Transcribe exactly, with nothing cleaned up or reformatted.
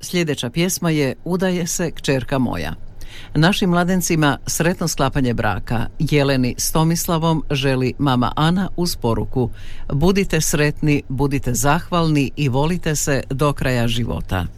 Sljedeća pjesma je Udaje se kćerka moja. Našim mladencima sretno sklapanje braka. Jeleni s Tomislavom želi mama Ana uz poruku: budite sretni, budite zahvalni i volite se do kraja života.